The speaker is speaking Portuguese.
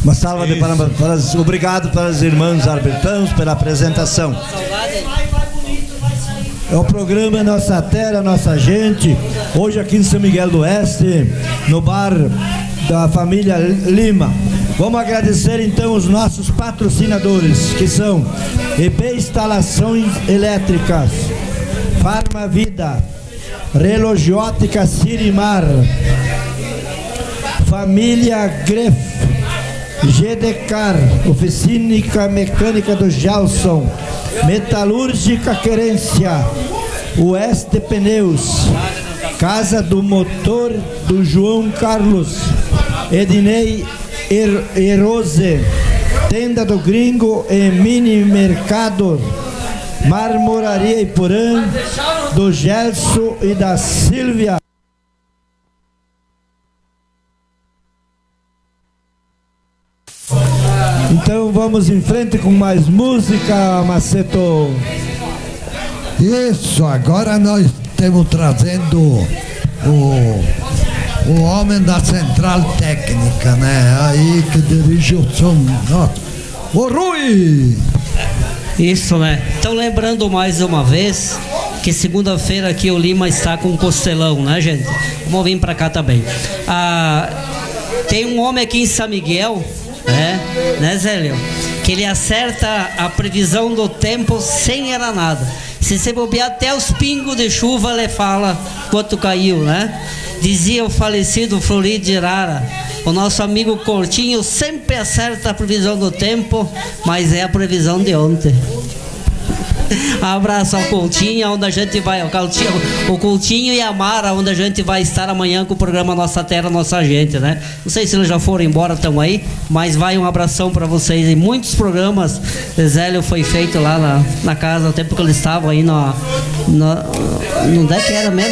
Uma salva de palmas. Obrigado para os irmãos arbitãos pela apresentação. É o programa Nossa Terra, Nossa Gente. Hoje aqui em São Miguel do Oeste, no bar da família Lima. Vamos agradecer então os nossos patrocinadores, que são EP Instalações Elétricas, Farma Vida, Relogiótica Sirimar, Família Gref, GDCar, Oficina Mecânica do Gelson, Metalúrgica Querência, Oeste Pneus, Casa do Motor do João Carlos, Ednei Erose, Tenda do Gringo e Mini Mercado, Marmoraria Iporã, do Gelson e da Silvia. Então vamos em frente com mais música, Maceto. Isso, agora nós estamos trazendo o homem da central técnica, né? Aí que dirige o som nosso. O Rui! Isso, né? Então lembrando mais uma vez que segunda-feira aqui o Lima está com um costelão, né, gente? Vamos vir pra cá também. Tem um homem aqui em São Miguel, né, Zélio? Que ele acerta a previsão do tempo sem era nada. Se você bobear até os pingos de chuva, ele fala quanto caiu, né? Dizia o falecido Florido de Irara, o nosso amigo Coutinho sempre acerta a previsão do tempo, mas é a previsão de ontem. Abraço ao Coutinho, onde a gente vai, o Coutinho e a Mara, onde a gente vai estar amanhã com o programa Nossa Terra, Nossa Gente, né? Não sei se eles já foram embora, estão aí, mas vai um abração para vocês. Em muitos programas, Zélio foi feito lá na casa, o tempo que eles estavam aí no onde é que era mesmo?